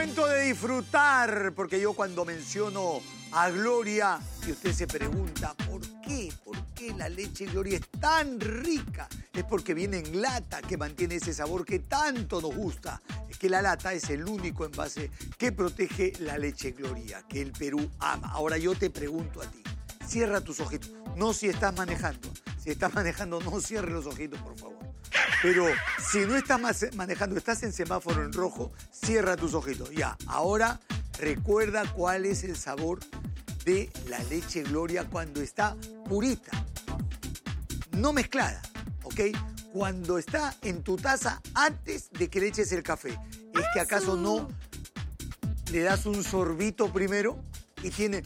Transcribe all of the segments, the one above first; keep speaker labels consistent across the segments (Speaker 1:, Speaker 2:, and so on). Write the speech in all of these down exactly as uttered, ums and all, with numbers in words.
Speaker 1: momento de disfrutar, porque yo cuando menciono a Gloria, y usted se pregunta, ¿por qué? ¿Por qué la leche Gloria es tan rica? Es porque viene en lata, que mantiene ese sabor que tanto nos gusta. Es que la lata es el único envase que protege la leche Gloria, que el Perú ama. Ahora yo te pregunto a ti, cierra tus ojitos. No si estás manejando. Si estás manejando, no cierres los ojitos, por favor. Pero si no estás manejando, estás en semáforo en rojo, cierra tus ojitos. Ya, ahora recuerda cuál es el sabor de la leche Gloria cuando está purita, no mezclada, ¿ok? Cuando está en tu taza antes de que le eches el café. ¿Es que acaso no le das un sorbito primero y tiene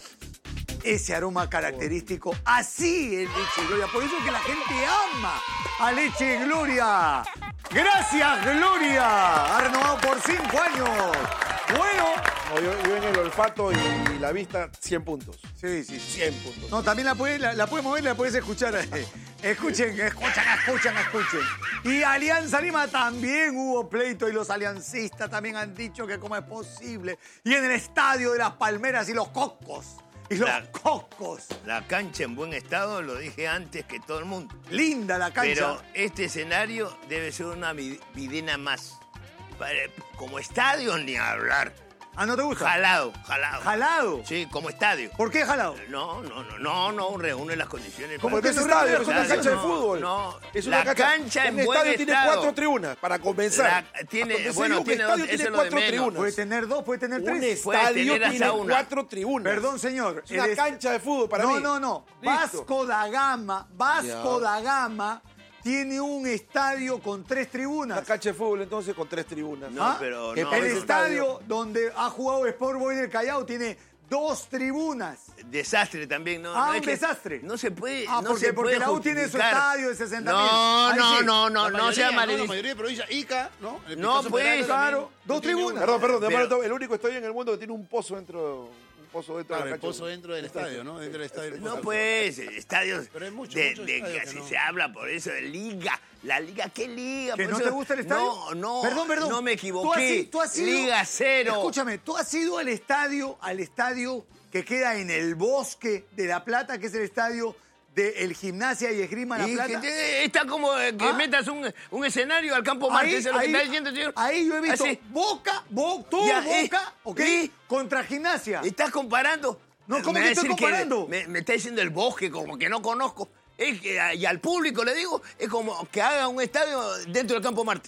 Speaker 1: ese aroma característico? Así es leche Gloria. Por eso es que la gente ama a leche Gloria. Gracias, Gloria. Ha renovado por cinco años. Bueno.
Speaker 2: No, yo, yo en el olfato y la vista, cien puntos.
Speaker 1: Sí, sí,
Speaker 2: cien puntos.
Speaker 1: No, también la puedes, la, la puedes mover, la puedes escuchar. Escuchen, escuchan, escuchan, escuchen. Y Alianza Lima también hubo pleito y los aliancistas también han dicho que cómo es posible. Y en el estadio de las Palmeras y los Cocos. Y los
Speaker 3: La-
Speaker 1: Cocos.
Speaker 3: La cancha en buen estado, lo dije antes que todo el mundo.
Speaker 1: Linda la cancha.
Speaker 3: Pero este escenario debe ser una vi- videna más. Para- Como estadio, ni hablar.
Speaker 1: Ah, ¿no te gusta?
Speaker 3: Jalado, jalado.
Speaker 1: ¿Jalado?
Speaker 3: Sí, como estadio.
Speaker 1: ¿Por qué jalado?
Speaker 3: No, no, no, no, no, reúne las condiciones.
Speaker 2: Como
Speaker 3: para-
Speaker 2: que es
Speaker 1: no
Speaker 2: estadio, es
Speaker 1: reúne
Speaker 2: una
Speaker 1: las
Speaker 2: cancha de
Speaker 3: condiciones?
Speaker 2: fútbol.
Speaker 3: No,
Speaker 2: Es
Speaker 3: la
Speaker 2: una
Speaker 3: cancha en
Speaker 2: un
Speaker 3: buen
Speaker 2: estadio tiene
Speaker 3: estado.
Speaker 2: cuatro tribunas, para comenzar.
Speaker 3: La- tiene-
Speaker 2: Hasta donde sé
Speaker 3: bueno,
Speaker 2: yo, un
Speaker 3: tiene
Speaker 2: estadio
Speaker 3: dos, eso
Speaker 2: tiene
Speaker 3: es lo de
Speaker 2: cuatro
Speaker 3: menos.
Speaker 2: tribunas.
Speaker 1: Puede tener dos, puede tener
Speaker 2: Un
Speaker 1: tres.
Speaker 3: Puede
Speaker 2: estadio
Speaker 3: tener hasta
Speaker 2: tiene
Speaker 3: una.
Speaker 2: cuatro tribunas.
Speaker 1: Perdón, señor.
Speaker 2: Es una
Speaker 1: el est-
Speaker 2: cancha de fútbol para
Speaker 1: no,
Speaker 2: mí.
Speaker 1: No, no,
Speaker 2: Listo.
Speaker 1: Vasco da Gama, Vasco
Speaker 2: Ya.
Speaker 1: da Gama tiene un estadio con tres tribunas.
Speaker 2: Una cancha de fútbol entonces con tres tribunas.
Speaker 3: No,
Speaker 1: ¿Ah?
Speaker 3: pero
Speaker 2: ¿Qué
Speaker 3: no.
Speaker 1: El
Speaker 2: parece
Speaker 1: estadio donde ha jugado Sport Boys del Callao tiene dos tribunas.
Speaker 3: Desastre también, ¿no?
Speaker 1: Ah,
Speaker 3: no es
Speaker 1: un
Speaker 3: que-
Speaker 1: desastre.
Speaker 3: No se puede.
Speaker 1: Ah,
Speaker 3: no
Speaker 1: porque-
Speaker 3: se
Speaker 1: porque
Speaker 3: puede
Speaker 1: la U tiene su
Speaker 3: justificar.
Speaker 1: estadio de sesenta mil.
Speaker 3: No,
Speaker 1: Ahí
Speaker 3: no,
Speaker 1: sí.
Speaker 3: no, no,
Speaker 4: La
Speaker 3: no
Speaker 4: mayoría,
Speaker 3: sea
Speaker 4: La
Speaker 3: malísimo.
Speaker 4: mayoría de provincias, Ica, ¿no? El
Speaker 3: No,
Speaker 4: Picasso
Speaker 3: pues,
Speaker 4: Pedraza
Speaker 1: claro,
Speaker 4: también
Speaker 1: dos
Speaker 4: tiene
Speaker 1: tribunas.
Speaker 4: una.
Speaker 2: Perdón, perdón, de
Speaker 3: Pero-
Speaker 2: Amaro, el único estadio en el mundo que tiene un pozo dentro, un pozo dentro
Speaker 4: Claro,
Speaker 2: de la
Speaker 4: el
Speaker 2: cancha.
Speaker 4: pozo dentro del estadio, ¿no? Dentro del estadio. del
Speaker 3: No
Speaker 4: pozo.
Speaker 3: pues, estadios
Speaker 4: Pero hay muchos,
Speaker 3: de,
Speaker 4: muchos
Speaker 3: de-
Speaker 4: estadios que
Speaker 3: así
Speaker 4: no.
Speaker 3: se habla por eso de liga, la liga, ¿qué liga?
Speaker 1: ¿Que
Speaker 3: Por
Speaker 1: no
Speaker 3: eso-
Speaker 1: te gusta el estadio?
Speaker 3: No, no,
Speaker 1: Perdón, perdón.
Speaker 3: no me
Speaker 1: Tú has
Speaker 3: equivoqué.
Speaker 1: i- tú has ido-
Speaker 3: Liga cero.
Speaker 1: Escúchame, tú has ido al estadio, al estadio que queda en el bosque de La Plata, que es el estadio del Gimnasia y Esgrima La
Speaker 3: Y
Speaker 1: Plata.
Speaker 3: que te- está como eh, que
Speaker 1: ¿Ah?
Speaker 3: metas un, un escenario al campo Marte,
Speaker 1: Ahí,
Speaker 3: eso es lo que
Speaker 1: ahí-
Speaker 3: está diciendo el señor.
Speaker 1: ahí yo he visto
Speaker 3: Así.
Speaker 1: Boca, Bo- tú,
Speaker 3: Ya, eh,
Speaker 1: Boca, ¿ok?
Speaker 3: eh.
Speaker 1: Contra Gimnasia.
Speaker 3: ¿Estás comparando?
Speaker 1: No, ¿cómo
Speaker 3: Me
Speaker 1: que
Speaker 3: va a
Speaker 1: estoy
Speaker 3: decir
Speaker 1: comparando?
Speaker 3: me, me está diciendo el bosque, como que no conozco. Es que, y al público le digo, es como que haga un estadio dentro del campo Marte.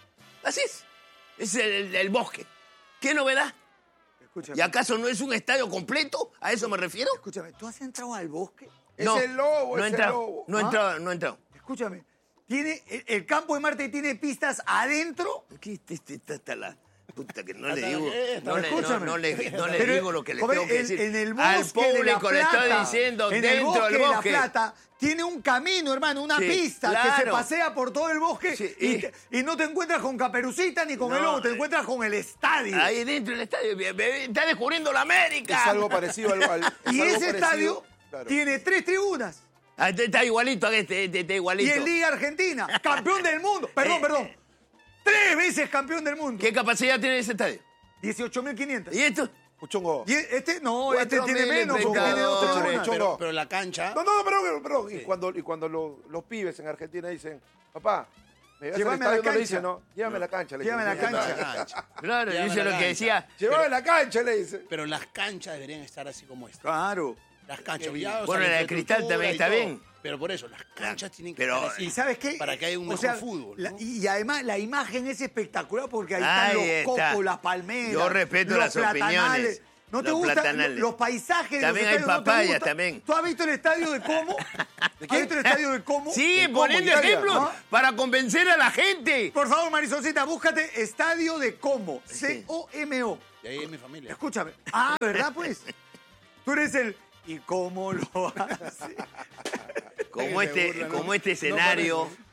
Speaker 3: Así es. Es el, el bosque. ¿Qué novedad?
Speaker 1: Escúchame,
Speaker 3: ¿Y acaso no es un estadio completo? ¿A eso me refiero?
Speaker 1: escúchame, ¿tú has entrado al bosque?
Speaker 2: Es
Speaker 3: No,
Speaker 2: el lobo,
Speaker 3: no he
Speaker 2: es el
Speaker 3: entrado,
Speaker 2: lobo.
Speaker 3: no he
Speaker 1: ¿Ah?
Speaker 3: entrado, no he entrado.
Speaker 1: Escúchame, ¿tiene, el, el campo de Marte tiene pistas adentro?
Speaker 3: ¿Qué este, este, está hasta la puta que no le
Speaker 4: Hasta la-
Speaker 3: digo?
Speaker 4: eh,
Speaker 3: No le, no,
Speaker 1: escúchame.
Speaker 3: no le, no le
Speaker 1: Pero,
Speaker 3: digo lo que le
Speaker 1: joven,
Speaker 3: tengo que
Speaker 1: en-
Speaker 3: decir.
Speaker 1: En el
Speaker 3: Al
Speaker 1: bosque de La
Speaker 3: público le estoy
Speaker 1: Plata,
Speaker 3: diciendo
Speaker 1: en el
Speaker 3: dentro
Speaker 1: bosque
Speaker 3: del
Speaker 1: de La
Speaker 3: bosque.
Speaker 1: Plata tiene un camino, hermano, una
Speaker 3: Sí,
Speaker 1: pista que se
Speaker 3: claro.
Speaker 1: pasea por todo el bosque
Speaker 3: Sí,
Speaker 1: y,
Speaker 3: y-
Speaker 1: te- y no te encuentras con Caperucita ni con
Speaker 3: No,
Speaker 1: el lobo, te
Speaker 3: eh,
Speaker 1: encuentras con el estadio.
Speaker 3: Ahí dentro del estadio. be- be- Está descubriendo la América.
Speaker 2: Es algo parecido al... al- es
Speaker 1: y
Speaker 2: algo
Speaker 1: ese
Speaker 2: parecido,
Speaker 1: estadio
Speaker 2: claro.
Speaker 1: tiene tres tribunas.
Speaker 3: Ah, este está igualito a este, este está
Speaker 1: Y
Speaker 3: igualito.
Speaker 1: en Liga Argentina, campeón del mundo. Perdón,
Speaker 3: Eh,
Speaker 1: perdón. Tres veces campeón del mundo.
Speaker 3: ¿Qué capacidad tiene ese estadio?
Speaker 1: dieciocho mil quinientos.
Speaker 3: ¿Y esto?
Speaker 2: Puchongo.
Speaker 1: Y este, no,
Speaker 3: Cuatro
Speaker 1: este tiene
Speaker 3: mil
Speaker 1: menos porque tiene dos
Speaker 3: espectadores.
Speaker 1: tribunas.
Speaker 2: Chongo.
Speaker 4: Pero, pero la cancha.
Speaker 2: No, no, perdón, perdón. Y cuando, y cuando lo- los pibes en Argentina dicen, papá, me llevas al
Speaker 1: Llévame a la
Speaker 2: estadio, no le
Speaker 1: cancha.
Speaker 2: dicen, no, llévame a la cancha. le
Speaker 1: Llévame a la
Speaker 2: dicen.
Speaker 1: cancha.
Speaker 4: La cancha.
Speaker 3: Claro,
Speaker 4: Llama
Speaker 3: eso
Speaker 4: la
Speaker 3: es lo que
Speaker 4: cancha.
Speaker 3: decía.
Speaker 2: Llévame a la cancha, le dicen.
Speaker 4: Pero las canchas deberían estar así como esta.
Speaker 1: Claro.
Speaker 4: Las canchas.
Speaker 2: Qué
Speaker 4: ya, o sea,
Speaker 3: Bueno, la de
Speaker 4: infraestructura
Speaker 3: Cristal también
Speaker 4: y
Speaker 3: está
Speaker 4: todo.
Speaker 3: bien.
Speaker 4: Pero por eso, las canchas tienen que
Speaker 3: Pero-
Speaker 4: estar así.
Speaker 1: ¿Y sabes qué?
Speaker 4: Para que haya un
Speaker 1: O
Speaker 4: mejor
Speaker 1: sea,
Speaker 4: fútbol.
Speaker 1: la-
Speaker 4: ¿no?
Speaker 1: y además la imagen es espectacular porque ahí están
Speaker 3: Ahí
Speaker 1: los
Speaker 3: está.
Speaker 1: cocos, las palmeras.
Speaker 3: Yo respeto
Speaker 1: los
Speaker 3: las
Speaker 1: platanales.
Speaker 3: opiniones.
Speaker 1: ¿No te
Speaker 3: Los
Speaker 1: gustan
Speaker 3: platanales.
Speaker 1: los paisajes de
Speaker 3: También
Speaker 1: los
Speaker 3: hay
Speaker 1: estadios? ¿No te
Speaker 3: papayas,
Speaker 1: gustan?
Speaker 3: también.
Speaker 1: ¿Tú has visto el estadio de Como? ¿Has visto el estadio de Como?
Speaker 3: Sí,
Speaker 2: ¿De cómo,
Speaker 3: poniendo
Speaker 2: Italia?
Speaker 3: ejemplos
Speaker 1: ¿No?
Speaker 3: para convencer a la gente.
Speaker 1: Por favor, Marisoncita, búscate estadio de Como.
Speaker 3: Sí.
Speaker 1: C O M O.
Speaker 4: Y ahí es mi familia.
Speaker 1: Escúchame. Ah, ¿verdad, pues? Tú eres el... ¿Y cómo lo hace?
Speaker 3: Como
Speaker 4: Se
Speaker 3: este,
Speaker 4: burla, ¿no?
Speaker 3: como este
Speaker 4: No
Speaker 3: escenario,
Speaker 4: parece.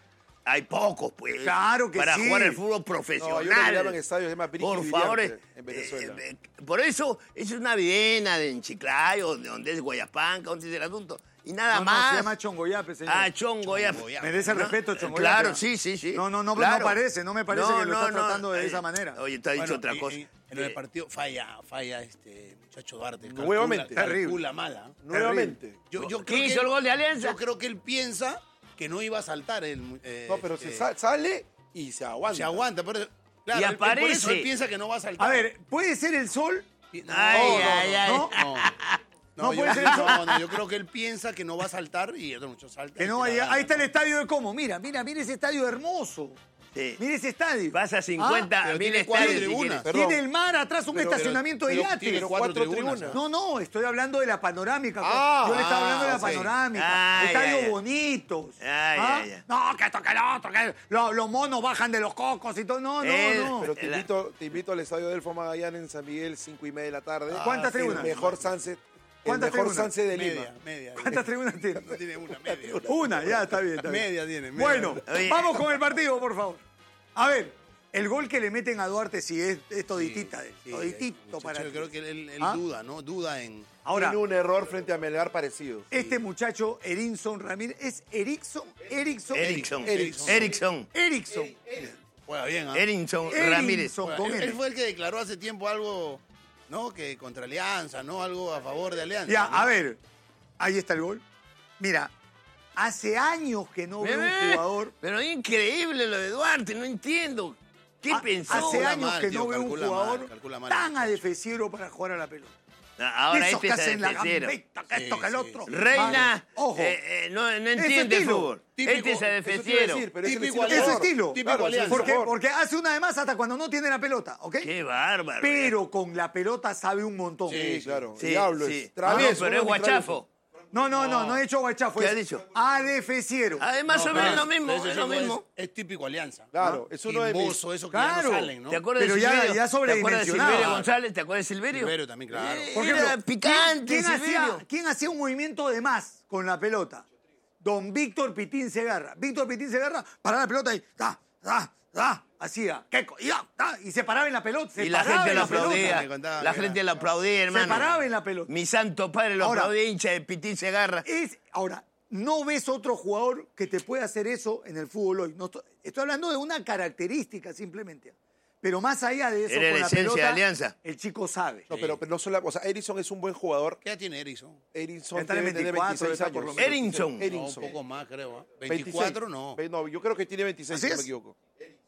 Speaker 3: Hay pocos, pues.
Speaker 1: Claro que
Speaker 3: para
Speaker 1: sí.
Speaker 3: jugar el fútbol
Speaker 2: No,
Speaker 3: profesional.
Speaker 2: yo lo que llaman estadios es más Bricky
Speaker 3: Por
Speaker 2: Viriarte
Speaker 3: favor,
Speaker 2: en
Speaker 3: eh,
Speaker 2: Venezuela.
Speaker 3: eh, por eso, es una videna de Chiclayo, de donde es Guayapanca, donde es el asunto. Y nada
Speaker 1: No, no,
Speaker 3: más.
Speaker 1: se llama Chongoyape, señor.
Speaker 3: Ah, Chongoyape.
Speaker 4: Chongoyape.
Speaker 1: Merece
Speaker 3: ¿No?
Speaker 1: respeto, Chongoyape.
Speaker 3: Claro, sí, sí, sí.
Speaker 1: No, no, no,
Speaker 3: Claro.
Speaker 1: no parece, no me parece
Speaker 3: No,
Speaker 1: que lo
Speaker 3: no,
Speaker 1: está
Speaker 3: no.
Speaker 1: tratando de
Speaker 3: Eh,
Speaker 1: esa manera.
Speaker 3: Oye, te ha dicho
Speaker 4: Bueno,
Speaker 3: otra
Speaker 4: en-
Speaker 3: cosa.
Speaker 4: En, en el partido falla, falla este muchacho Duarte. Calcula-
Speaker 2: Nuevamente.
Speaker 4: Calcula mala.
Speaker 2: Nuevamente.
Speaker 4: Yo, yo
Speaker 3: ¿Qué
Speaker 4: creo
Speaker 3: hizo
Speaker 4: que
Speaker 3: el gol de Alianza?
Speaker 4: Yo creo que él piensa que no iba a saltar el. eh,
Speaker 2: No, pero
Speaker 4: este,
Speaker 2: se sa- sale y se aguanta.
Speaker 4: se aguanta. Pero, claro,
Speaker 3: Y
Speaker 4: él- él por eso
Speaker 3: aparece.
Speaker 4: él piensa que no va a saltar.
Speaker 1: A ver, ¿puede ser el sol?
Speaker 4: Pi- no,
Speaker 3: Ay,
Speaker 4: no, no,
Speaker 3: ay, ay.
Speaker 1: ¿No?
Speaker 4: No,
Speaker 1: No
Speaker 4: no, yo,
Speaker 1: puede ser eso.
Speaker 4: no, no, yo creo que él piensa que no va a saltar y el otro muchacho salta.
Speaker 1: Que
Speaker 4: y
Speaker 1: no
Speaker 4: tira
Speaker 1: vaya.
Speaker 4: gana,
Speaker 1: Ahí está el
Speaker 4: ¿no?
Speaker 1: estadio de Como. Mira, mira, mira ese estadio hermoso.
Speaker 3: Sí.
Speaker 1: Mira ese estadio.
Speaker 3: Pasa cincuenta
Speaker 4: pero
Speaker 3: mil
Speaker 4: tiene cuatro
Speaker 3: estadios. si
Speaker 4: tribunas.
Speaker 3: quieres.
Speaker 2: Perdón.
Speaker 1: Tiene el mar atrás, un
Speaker 2: Pero-
Speaker 1: estacionamiento
Speaker 4: pero
Speaker 1: de yates.
Speaker 4: tiene cuatro tribunas, ¿eh?
Speaker 1: No, no, estoy hablando de la panorámica.
Speaker 2: Ah,
Speaker 1: Yo le estaba hablando de la
Speaker 4: ah, ok.
Speaker 1: panorámica.
Speaker 3: Ah,
Speaker 1: Estadios
Speaker 3: ya, ya.
Speaker 1: bonitos.
Speaker 3: Ah,
Speaker 1: ¿Ah?
Speaker 3: ya, ya.
Speaker 1: No, que esto, que lo otro, que lo- los monos bajan de los cocos y todo. No, no,
Speaker 3: El-
Speaker 1: no.
Speaker 2: Pero te
Speaker 3: La-
Speaker 2: invito, te invito al estadio Delfo Magallanes en San Miguel, cinco y media de la tarde.
Speaker 1: ¿Cuántas
Speaker 2: El
Speaker 1: tribunas?
Speaker 2: mejor sunset, el
Speaker 1: ¿Cuántas
Speaker 2: mejor
Speaker 1: tribunas?
Speaker 2: sunset de
Speaker 4: Media,
Speaker 2: Lima.
Speaker 4: media.
Speaker 1: ¿Cuántas tribunas tiene?
Speaker 4: No tiene una, media.
Speaker 1: Una, ya, está bien. Está bien.
Speaker 4: Media tiene, media.
Speaker 1: Bueno,
Speaker 3: Oye.
Speaker 1: vamos con el partido, por favor. A ver, el gol que le meten a Duarte sí es, es toditita, eh,
Speaker 4: Sí,
Speaker 1: toditito
Speaker 4: muchacho,
Speaker 1: para
Speaker 4: Yo
Speaker 1: ti.
Speaker 4: creo que él, él
Speaker 1: ¿Ah?
Speaker 4: duda, ¿no? Duda en.
Speaker 1: Ahora,
Speaker 2: Tiene un error frente a Melgar parecido.
Speaker 1: este muchacho, Erinson Ramírez, ¿es Erickson? Erickson.
Speaker 3: Erickson.
Speaker 2: Erickson.
Speaker 3: Erickson.
Speaker 1: Erickson.
Speaker 4: Juega bien, ¿ah?
Speaker 3: Erickson
Speaker 1: Erickson.
Speaker 3: Ramírez.
Speaker 4: Juega.
Speaker 1: con
Speaker 4: Él,
Speaker 1: N.
Speaker 4: él fue el que declaró hace tiempo algo, ¿no? Que contra Alianza, ¿no? Algo a favor de Alianza.
Speaker 1: Ya,
Speaker 4: ¿no?
Speaker 1: a ver, ahí está el gol. Mira, hace años que no veo un
Speaker 3: Bebé,
Speaker 1: jugador.
Speaker 3: Pero es increíble lo de Duarte, no entiendo. ¿Qué
Speaker 1: ha-
Speaker 3: pensó?
Speaker 1: Hace
Speaker 4: Calcula
Speaker 1: años
Speaker 4: mal,
Speaker 1: que
Speaker 4: tío,
Speaker 1: no veo un
Speaker 4: calcula
Speaker 1: jugador
Speaker 4: mal, calcula mal.
Speaker 1: tan adefesiero para jugar a la pelota.
Speaker 3: Ahora
Speaker 1: Esos
Speaker 3: este
Speaker 1: que
Speaker 3: es
Speaker 1: hacen la
Speaker 3: adefesiero.
Speaker 1: gambeta, que esto,
Speaker 4: Sí,
Speaker 1: que el
Speaker 4: sí,
Speaker 1: otro.
Speaker 4: sí.
Speaker 3: Reina
Speaker 1: Vale, ojo.
Speaker 3: eh, eh, no, no
Speaker 1: Ese
Speaker 3: entiende
Speaker 1: estilo,
Speaker 3: fútbol.
Speaker 4: típico,
Speaker 3: Este es
Speaker 2: Eso te iba a
Speaker 3: adefesiero.
Speaker 2: decir, pero es el
Speaker 4: Típico
Speaker 2: estilo
Speaker 1: Ese
Speaker 2: mejor.
Speaker 1: estilo.
Speaker 4: Típico
Speaker 2: Claro,
Speaker 4: Alianza.
Speaker 1: Porque,
Speaker 2: mejor.
Speaker 1: porque hace una de más hasta cuando no tiene la pelota, ¿ok?
Speaker 3: Qué bárbaro.
Speaker 1: Pero con la pelota sabe un montón.
Speaker 2: Sí, claro.
Speaker 3: Sí,
Speaker 2: Diablo
Speaker 3: sí.
Speaker 2: es.
Speaker 3: No,
Speaker 2: Travieso,
Speaker 3: pero es
Speaker 2: uno de mis
Speaker 3: guachafo.
Speaker 1: No, no, no, no he hecho guachafo.
Speaker 3: ¿Qué
Speaker 1: es
Speaker 3: ha dicho?
Speaker 1: Adefesiero.
Speaker 3: Además,
Speaker 4: No,
Speaker 3: o menos
Speaker 4: pero
Speaker 3: lo mismo,
Speaker 4: ese
Speaker 3: es lo
Speaker 4: chico
Speaker 3: mismo.
Speaker 4: Es, es típico Alianza.
Speaker 2: Claro, es uno de mis...
Speaker 4: Quimboso, eso que
Speaker 1: Claro.
Speaker 4: ya no salen, ¿no?
Speaker 3: ¿Te acuerdas
Speaker 1: Pero
Speaker 3: de
Speaker 1: ya-
Speaker 3: Silverio?
Speaker 1: ya
Speaker 3: ¿Te acuerdas de
Speaker 1: sobredimensionado.
Speaker 3: Silverio González? ¿Te acuerdas de Silverio?
Speaker 4: Silverio también, claro.
Speaker 3: Eh,
Speaker 1: Por
Speaker 3: Era
Speaker 1: ejemplo,
Speaker 3: picante,
Speaker 1: ¿quién, quién
Speaker 3: Silverio.
Speaker 1: hacía, ¿quién hacía un movimiento de más con la pelota? Don Víctor Pitín Segarra. Víctor Pitín Segarra paraba la pelota y ta, ta, ta, hacía, ¿qué co- ya, ta, y se paraba en la pelota. Se
Speaker 3: Y la
Speaker 1: paraba
Speaker 3: gente
Speaker 1: en
Speaker 3: lo
Speaker 1: la pelota.
Speaker 3: aplaudía.
Speaker 4: Me contaba
Speaker 3: La
Speaker 4: que
Speaker 3: gente
Speaker 4: era-
Speaker 3: lo aplaudía, hermano.
Speaker 1: Se paraba en la pelota.
Speaker 3: Mi santo padre lo
Speaker 1: Ahora-
Speaker 3: aplaudía, hincha de Pitín Segarra.
Speaker 1: Es, ahora, no ves otro jugador que te pueda hacer eso en el fútbol hoy. No estoy, estoy hablando de una característica simplemente. Pero más allá de eso,
Speaker 3: Era
Speaker 1: con
Speaker 3: la
Speaker 1: la
Speaker 3: esencia
Speaker 1: pelota,
Speaker 3: de Alianza.
Speaker 1: el chico sabe.
Speaker 2: No, pero, pero no solo... O sea, Erickson es un buen jugador.
Speaker 4: ¿Qué edad tiene Erickson?
Speaker 2: Erickson
Speaker 1: Está en
Speaker 2: debe tener
Speaker 1: veinticuatro,
Speaker 2: veintiséis
Speaker 1: está por
Speaker 2: años.
Speaker 1: lo menos.
Speaker 3: Erickson.
Speaker 4: No,
Speaker 2: Erickson.
Speaker 4: un poco más, creo. ¿ah?
Speaker 2: veintiséis.
Speaker 4: veinticuatro, no.
Speaker 2: Ve- No, yo creo que tiene veintiséis,
Speaker 1: ¿Así
Speaker 2: si no
Speaker 1: es?
Speaker 2: me equivoco.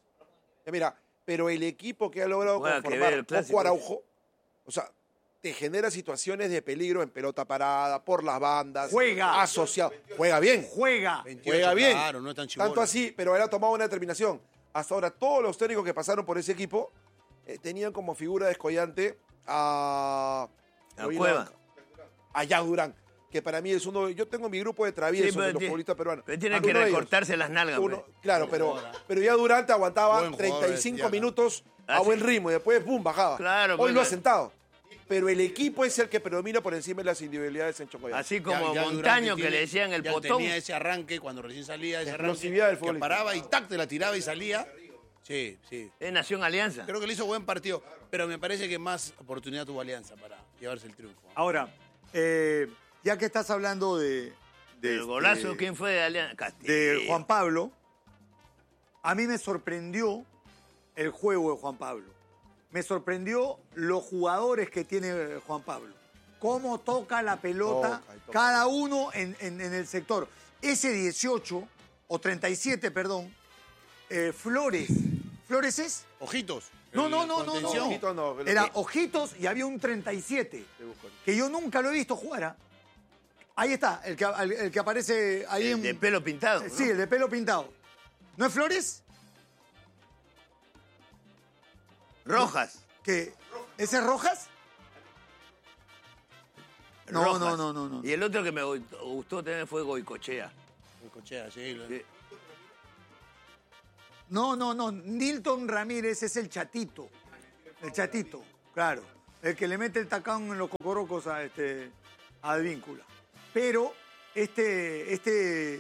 Speaker 2: Ya, mira, pero el equipo que ha logrado
Speaker 3: Bueno, que
Speaker 2: conformar
Speaker 3: ver el clásico.
Speaker 2: Coco Araujo, o sea, te genera situaciones de peligro en pelota parada, por las bandas.
Speaker 1: Juega.
Speaker 2: Asociado. Juega bien.
Speaker 1: Juega.
Speaker 4: veintiocho,
Speaker 2: Juega bien.
Speaker 4: Claro, no es tan chibolo.
Speaker 2: Tanto así, pero él ha tomado una determinación. Hasta ahora, todos los técnicos que pasaron por ese equipo eh, tenían como figura descollante a...
Speaker 3: A
Speaker 2: Oí la
Speaker 3: Cueva.
Speaker 2: banca. A Jack Durán, que para mí es uno... Yo tengo mi grupo de traviesos
Speaker 3: Sí, pero
Speaker 2: de los
Speaker 3: tiene-
Speaker 2: futbolistas peruanos.
Speaker 3: Pero tiene
Speaker 2: Uno
Speaker 3: que
Speaker 2: de ellos.
Speaker 3: recortarse las nalgas.
Speaker 2: Uno-
Speaker 3: pues.
Speaker 2: claro, pero, pero ya Durante aguantaba
Speaker 4: Buen jugador
Speaker 2: treinta y cinco
Speaker 4: ese, ya,
Speaker 2: minutos
Speaker 3: Ah,
Speaker 2: a
Speaker 3: sí.
Speaker 2: buen ritmo y después, ¡pum!, bajaba.
Speaker 3: Claro,
Speaker 2: Hoy
Speaker 3: pues,
Speaker 2: lo ha
Speaker 3: la-
Speaker 2: sentado. Pero el equipo es el que predomina por encima de las individualidades en Chocoyán.
Speaker 3: Así
Speaker 4: Ya-
Speaker 3: como
Speaker 4: ya
Speaker 3: Montaño,
Speaker 4: Durante
Speaker 3: que le
Speaker 4: tiene-
Speaker 3: decían el
Speaker 4: ya
Speaker 3: potón.
Speaker 4: tenía ese arranque cuando recién salía, ese
Speaker 2: La
Speaker 4: arranque
Speaker 2: explosividad del
Speaker 4: que
Speaker 2: futbolista.
Speaker 4: paraba y tac, te la tiraba y salía. Sí, sí.
Speaker 3: Es Nación Alianza.
Speaker 4: Creo que le hizo buen partido, pero me parece que más oportunidad tuvo Alianza para llevarse el triunfo.
Speaker 1: Ahora, eh, ya que estás hablando de... de
Speaker 3: El
Speaker 1: este,
Speaker 3: golazo, ¿quién fue de Alianza? Castillo.
Speaker 1: de Juan Pablo, a mí me sorprendió el juego de Juan Pablo. Me sorprendió los jugadores que tiene Juan Pablo. Cómo toca la pelota,
Speaker 2: Toca y toca.
Speaker 1: cada uno en, en- en el sector. Ese dieciocho, o treinta y siete, perdón, eh, Flores. ¿Flores es?
Speaker 4: Ojitos.
Speaker 1: No,
Speaker 4: el
Speaker 1: no, no, no, no.
Speaker 4: contención.
Speaker 2: Ojito no, pero-
Speaker 1: Era Ojitos y había un treinta y siete,
Speaker 2: Te busco.
Speaker 1: que yo nunca lo he visto jugar. ¿ah? Ahí está, el que, el, el que aparece ahí
Speaker 3: El
Speaker 1: en...
Speaker 3: de pelo pintado. ¿no?
Speaker 1: Sí, el de pelo pintado. ¿No es Flores?
Speaker 3: Rojas.
Speaker 1: ¿Qué? ¿Ese es Rojas? No,
Speaker 3: Rojas.
Speaker 1: no, no, no, no.
Speaker 3: Y el otro que me gustó, gustó también fue Goicochea.
Speaker 4: El Cochea, sí. lo-
Speaker 3: Sí.
Speaker 1: No, no, no. Nilton Ramírez es el chatito. El chatito, claro. El que le mete el tacón en los cocorocos a este a Advíncula. Pero este, este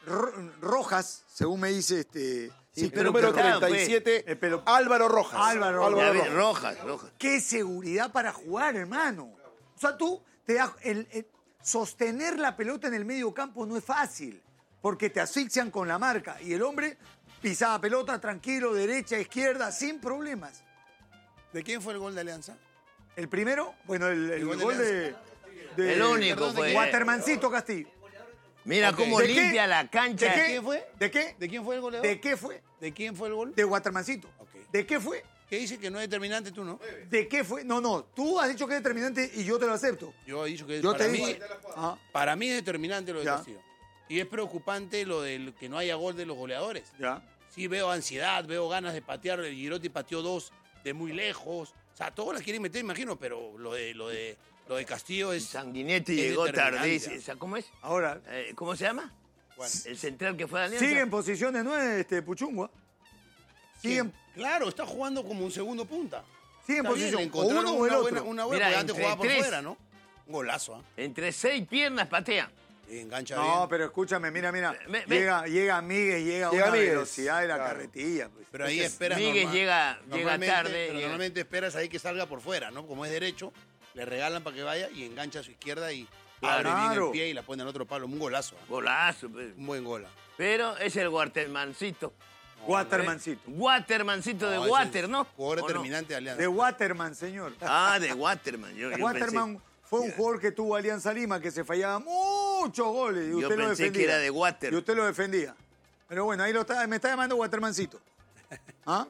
Speaker 1: Ro- Rojas, según me dice este...
Speaker 2: Sí,
Speaker 1: sí,
Speaker 2: pero número
Speaker 3: claro,
Speaker 2: treinta y siete,
Speaker 1: pues. Eh, pero-
Speaker 2: Álvaro Rojas.
Speaker 1: Álvaro
Speaker 3: Ya
Speaker 1: Rojas.
Speaker 3: ves, Rojas, Rojas.
Speaker 1: ¡Qué seguridad para jugar, hermano! O sea, tú te das... El, el- sostener la pelota en el medio campo no es fácil, porque te asfixian con la marca. Y el hombre pisaba pelota tranquilo, derecha, izquierda, sin problemas.
Speaker 4: ¿De quién fue el gol de Alianza?
Speaker 1: El primero, bueno, el, el
Speaker 4: El gol de
Speaker 1: gol de, de-
Speaker 3: El único
Speaker 4: perdón, ¿de
Speaker 3: fue.
Speaker 1: Watermancito Castillo.
Speaker 3: Mira
Speaker 4: Ok.
Speaker 3: cómo
Speaker 1: ¿De qué?
Speaker 3: limpia la cancha.
Speaker 1: ¿De qué?
Speaker 4: quién fue?
Speaker 1: ¿De qué?
Speaker 4: ¿De quién fue el goleador?
Speaker 1: ¿De qué fue?
Speaker 4: ¿De quién fue el gol?
Speaker 1: De Watermancito.
Speaker 4: Ok.
Speaker 1: ¿De qué fue?
Speaker 4: ¿Qué dice que no es determinante tú, no?
Speaker 1: ¿De qué fue? No, no, tú has dicho que es determinante y yo te lo acepto.
Speaker 4: Yo he dicho que
Speaker 1: Yo
Speaker 4: para,
Speaker 1: te
Speaker 4: mí,
Speaker 1: digo... Ah,
Speaker 4: para mí es determinante lo de
Speaker 1: Ya.
Speaker 4: Castillo. Y es preocupante lo de que no haya gol de los goleadores.
Speaker 1: ya.
Speaker 4: Sí veo ansiedad, veo ganas de patear. El Girotti pateó dos de muy lejos. O sea, todos las quieren meter, imagino, pero lo de lo de lo de Castillo es...
Speaker 3: Sanguinetti
Speaker 4: es
Speaker 3: llegó
Speaker 4: determinante.
Speaker 3: tardísimo. ¿Cómo es?
Speaker 1: Ahora,
Speaker 3: Eh, ¿Cómo se llama?
Speaker 4: ¿Cuál?
Speaker 3: El central que fue de Alianza.
Speaker 1: sigue en posición de nueve este, Puchungua. Sigue en,
Speaker 4: ¿Quién? Claro, está jugando como un segundo punta.
Speaker 1: sigue en
Speaker 4: Está bien,
Speaker 1: posición. O
Speaker 4: encontraron
Speaker 1: uno o el
Speaker 4: una
Speaker 1: otro.
Speaker 4: buena, una buena,
Speaker 3: Mira,
Speaker 4: porque antes
Speaker 3: entre
Speaker 4: jugaba por
Speaker 3: tres.
Speaker 4: fuera, ¿no? Un golazo, ¿ah?
Speaker 3: Entre seis piernas patea.
Speaker 4: Y engancha
Speaker 1: No,
Speaker 4: bien.
Speaker 1: pero escúchame, mira, mira.
Speaker 3: Ve- ve-
Speaker 1: Llega, llega Miguel, llega a
Speaker 2: Llega
Speaker 1: una
Speaker 2: Míguez,
Speaker 1: velocidad de la
Speaker 2: claro.
Speaker 1: carretilla. Pues.
Speaker 4: Pero ahí
Speaker 1: Entonces,
Speaker 4: esperas
Speaker 3: Miguel
Speaker 4: normal-
Speaker 3: llega- llega
Speaker 4: normalmente-
Speaker 3: tarde,
Speaker 4: Pero
Speaker 3: llega-
Speaker 4: normalmente esperas ahí que salga por fuera, ¿no? Como es derecho, le regalan para que vaya y engancha a su izquierda y abre bien
Speaker 1: Claro.
Speaker 4: el pie y la pone al otro palo. Un golazo, ¿ah?
Speaker 3: Golazo. pues.
Speaker 4: Un buen gol. ¿ah?
Speaker 3: Pero es el Watermancito.
Speaker 1: Watermancito.
Speaker 3: Watermancito de
Speaker 4: No, ese
Speaker 3: Water,
Speaker 4: es
Speaker 3: ¿no?
Speaker 4: Jugador
Speaker 3: ¿O no?
Speaker 4: determinante de Alianza.
Speaker 1: De Waterman, señor.
Speaker 3: Ah, de Waterman. Yo, yo
Speaker 1: Waterman
Speaker 3: pensé,
Speaker 1: fue un jugador que tuvo Alianza Lima, que se fallaba muchos goles. Y
Speaker 3: Yo
Speaker 1: usted lo
Speaker 3: pensé
Speaker 1: defendía.
Speaker 3: que era de Water.
Speaker 1: Y usted lo defendía. Pero bueno, ahí lo está, me está llamando Watermancito. ¿Ah?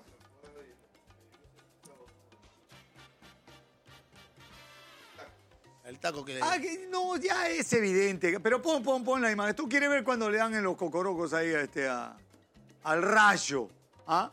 Speaker 4: El taco que le...
Speaker 1: Ah, que no, ya es evidente. Pero pon, pon, pon la imagen. ¿Tú quieres ver cuando le dan en los cocorocos ahí a este, a- al Rayo? ¿Ah?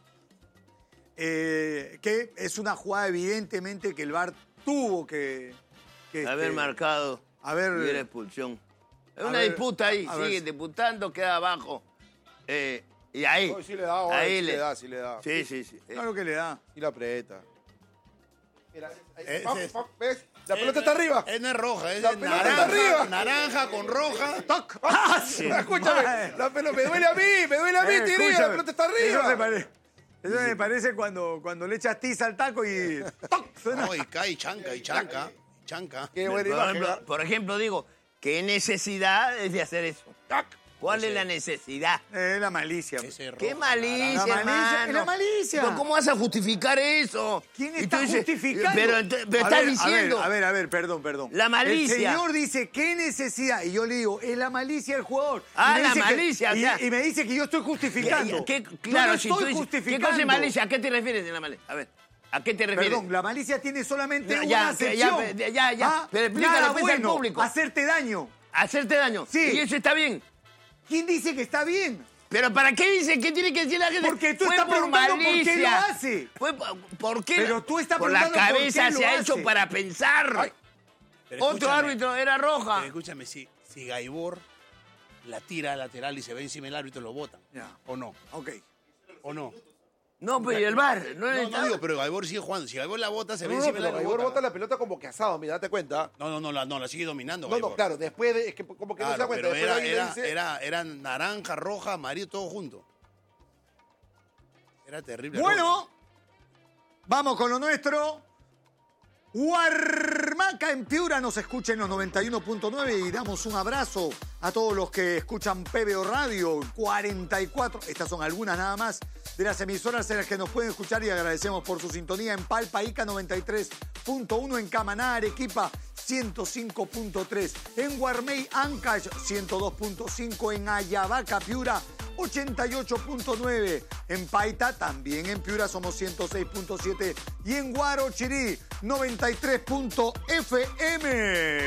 Speaker 1: Eh, que es una jugada evidentemente que el V A R tuvo que... que,
Speaker 3: haber
Speaker 1: este,
Speaker 3: marcado.
Speaker 1: a ver-
Speaker 3: y era expulsión. Es
Speaker 1: a
Speaker 3: una
Speaker 1: ver,
Speaker 3: disputa ahí.
Speaker 1: a ver
Speaker 3: Sigue
Speaker 1: si-
Speaker 3: disputando, queda abajo. Eh, y ahí.
Speaker 2: Hoy sí le da, hoy
Speaker 3: ahí
Speaker 2: sí le da, sí le da.
Speaker 3: Sí, sí, sí. Eh,
Speaker 1: Claro que le da.
Speaker 2: Y la aprieta. Mira, ahí,
Speaker 4: Ese
Speaker 2: pop,
Speaker 4: es-
Speaker 2: pop, ¿ves? La pelota está arriba.
Speaker 4: Es no es roja, es
Speaker 2: La
Speaker 4: de
Speaker 2: pelota está
Speaker 4: naranja,
Speaker 2: arriba.
Speaker 4: naranja con roja.
Speaker 1: ¡Toc! ¡Ah, sí!
Speaker 2: Escúchame,
Speaker 1: Madre.
Speaker 2: la pelota me duele a mí, me duele a mí,
Speaker 1: Eh,
Speaker 2: Tiría, la
Speaker 1: escúchame,
Speaker 2: pelota está
Speaker 1: Eso, se
Speaker 2: arriba.
Speaker 1: pare- eso me parece cuando, cuando le echas tiza al taco y... ¡toc! Suena.
Speaker 4: No, y cae y chanca, y chanca, y chanca.
Speaker 2: Qué
Speaker 3: por,
Speaker 2: buena imagen.
Speaker 3: ejemplo,
Speaker 2: ¿ah?
Speaker 3: por ejemplo, digo, ¿qué necesidad es de hacer eso? ¿Cuál es la necesidad?
Speaker 1: Es la malicia. pues.
Speaker 4: Ese rojo,
Speaker 3: ¡Qué malicia,
Speaker 1: La malicia,
Speaker 3: hermano!
Speaker 1: es la malicia.
Speaker 3: Pero ¿cómo vas a justificar eso?
Speaker 1: ¿Quién
Speaker 3: Y
Speaker 1: está
Speaker 3: tú dices,
Speaker 1: justificando?
Speaker 3: Pero, ent- pero
Speaker 1: A
Speaker 3: estás
Speaker 1: ver,
Speaker 3: diciendo...
Speaker 1: A ver, a ver, a ver, perdón, perdón.
Speaker 3: La malicia.
Speaker 1: El señor dice, ¿qué necesidad? Y yo le digo, es la malicia del jugador.
Speaker 3: Ah,
Speaker 1: Y me
Speaker 3: la
Speaker 1: dice que-
Speaker 3: malicia, o
Speaker 1: y,
Speaker 3: sea-
Speaker 1: y me dice que yo estoy justificando.
Speaker 3: ¿Qué-
Speaker 1: Yo
Speaker 3: claro,
Speaker 1: no
Speaker 3: si tú
Speaker 1: estoy
Speaker 3: dices, ¿qué
Speaker 1: justificando.
Speaker 3: cosa es malicia? ¿A qué te refieres en la malicia? A ver, ¿a qué te refieres?
Speaker 1: Perdón, la malicia tiene solamente
Speaker 3: Ya,
Speaker 1: una
Speaker 3: ya,
Speaker 1: acepción.
Speaker 3: ya, ya, ya.
Speaker 1: Ah,
Speaker 3: Pero explícalo,
Speaker 1: nada
Speaker 3: pues, al
Speaker 1: bueno,
Speaker 3: público.
Speaker 1: hacerte daño.
Speaker 3: Hacerte daño.
Speaker 1: Sí.
Speaker 3: Y eso está bien.
Speaker 1: ¿Quién dice que está bien?
Speaker 3: ¿Pero para qué dice que tiene que decir la gente?
Speaker 1: Porque tú
Speaker 3: Fue
Speaker 1: estás
Speaker 3: por
Speaker 1: preguntando por qué
Speaker 3: malicia.
Speaker 1: lo hace.
Speaker 3: Fue por, ¿por qué?
Speaker 1: Pero tú estás
Speaker 3: Por la
Speaker 1: preguntando por
Speaker 3: cabeza
Speaker 1: qué
Speaker 3: se
Speaker 1: lo
Speaker 3: ha hecho
Speaker 1: hace.
Speaker 3: para pensar.
Speaker 4: Pero
Speaker 3: Otro
Speaker 4: escúchame,
Speaker 3: árbitro era roja.
Speaker 4: pero escúchame, si, si Gaibor la tira lateral y se ve encima el árbitro, lo botan.
Speaker 1: Ya.
Speaker 4: ¿O no?
Speaker 1: Ok.
Speaker 4: ¿O no?
Speaker 3: No, pero ¿y el bar? No,
Speaker 4: No,
Speaker 3: es
Speaker 4: no digo, pero Gaibor sigue jugando. Si Gaibor la bota, se ve
Speaker 2: No, no,
Speaker 4: encima el
Speaker 2: pero
Speaker 4: árbitro.
Speaker 2: Gaibor
Speaker 4: lo
Speaker 2: bota
Speaker 4: botan.
Speaker 2: la pelota como que asado, mira, date cuenta.
Speaker 4: No, no, no, la, no, la sigue dominando.
Speaker 2: No, no,
Speaker 4: Gaibor.
Speaker 2: claro, después de, es que como que no se da
Speaker 4: Claro,
Speaker 2: cuenta.
Speaker 4: pero
Speaker 2: Después
Speaker 4: era,
Speaker 2: alguien le
Speaker 4: era,
Speaker 2: dice,
Speaker 4: era, era naranja, roja, amarillo, todo junto. Era terrible.
Speaker 1: Bueno, vamos con lo nuestro. Huarmaca en Piura nos escucha en los noventa y uno punto nueve y damos un abrazo a todos los que escuchan P B O Radio cuarenta y cuatro. Estas son algunas nada más de las emisoras en las que nos pueden escuchar y agradecemos por su sintonía en Palpa, Ica noventa y tres punto uno, en Camaná, Arequipa ciento cinco punto tres, en Guarmey, Ancash ciento dos punto cinco, en Ayabaca, Piura ochenta y ocho punto nueve, en Paita, también en Piura somos ciento seis punto siete y en Guarochirí noventa y tres punto F M.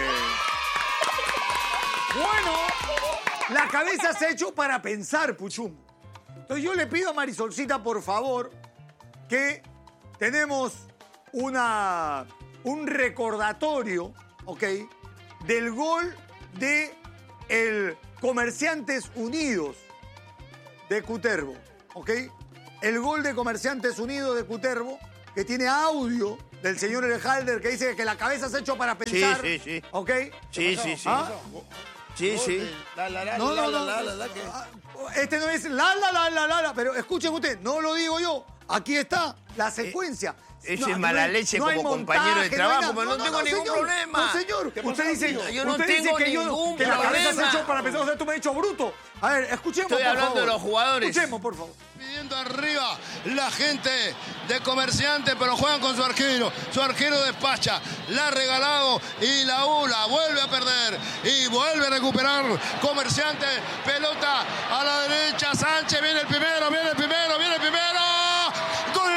Speaker 1: Bueno, la cabeza se ha hecho para pensar, Puchum. Entonces yo le pido a Marisolcita, por favor, que tenemos una, un recordatorio, ¿ok?, del gol de el Comerciantes Unidos de Cutervo, ¿ok? El gol de Comerciantes Unidos de Cutervo, que tiene audio del señor Elejalder, que dice que la cabeza se ha hecho para pensar.
Speaker 3: sí, sí.
Speaker 1: ¿Ok?
Speaker 3: Sí, sí, sí.
Speaker 1: ¿Ah?
Speaker 3: Sí, sí.
Speaker 4: La, la, la,
Speaker 1: No,
Speaker 4: la,
Speaker 1: no,
Speaker 4: la,
Speaker 1: no.
Speaker 4: la, la, la, que-
Speaker 1: Este no es la, la, la, la, la, la. Pero escuchen ustedes, no lo digo yo. Aquí está la secuencia.
Speaker 3: Ese
Speaker 1: No,
Speaker 3: es
Speaker 1: aquí
Speaker 3: mala
Speaker 1: no hay-
Speaker 3: leche
Speaker 1: no hay
Speaker 3: como compañero de
Speaker 1: montaje, no hay
Speaker 3: trabajo,
Speaker 1: nada.
Speaker 3: pero no tengo ningún
Speaker 1: señor.
Speaker 3: problema.
Speaker 1: No, señor.
Speaker 4: ¿Qué
Speaker 1: Usted
Speaker 4: pasó,
Speaker 1: dice,
Speaker 4: tío?
Speaker 3: Yo no
Speaker 1: usted dice
Speaker 3: tengo
Speaker 1: que yo
Speaker 3: ningún
Speaker 1: que la cabeza se
Speaker 3: problema.
Speaker 1: echó para pensar, o sea, tú me has dicho bruto. A ver, escuchemos,
Speaker 3: Estoy
Speaker 1: por
Speaker 3: hablando
Speaker 1: favor.
Speaker 3: de los jugadores.
Speaker 1: Escuchemos, por favor.
Speaker 5: Pidiendo arriba la gente de Comerciante, pero juegan con su arquero. Su arquero despacha, la ha regalado y la U la vuelve a perder. Y vuelve a recuperar Comerciante. Pelota a la derecha, Sánchez, viene el primero, viene el primero, viene el primero. ¡Gol!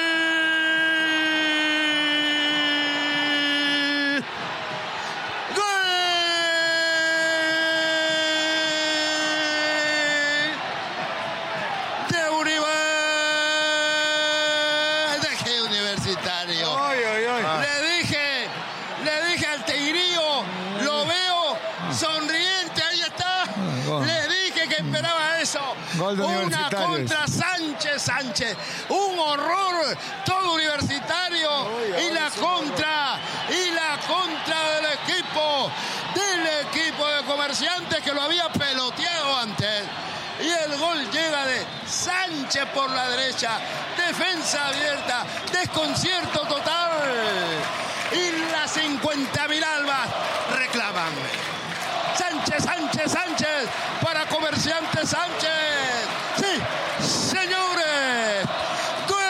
Speaker 5: De Uribe, de G Universitario.
Speaker 1: Ay, ay, ay.
Speaker 5: Le dije, le dije al Tigrillo, lo veo sonriente, ahí está. Le dije que esperaba eso.
Speaker 6: Gol de
Speaker 5: Una
Speaker 6: Universitarios.
Speaker 5: contra Sánchez, Sánchez. Un horror, todo Universitario. Y la contra, y la contra del equipo, del equipo de Comerciantes que lo había peloteado antes. Y el gol llega de Sánchez por la derecha. Defensa abierta. Desconcierto total. Y las cincuenta mil albas reclaman. Sánchez, Sánchez, Sánchez. Para Comerciantes Sánchez. Sí, señores. ¡Gol!